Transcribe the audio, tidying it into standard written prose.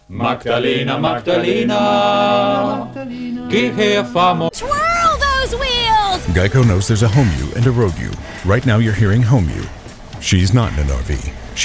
Magdalena, Magdalena, geh her, fahr mal. Twirl those wheels! Geico knows there's a home you and a road you. Right now you're hearing home you. She's not in an RV.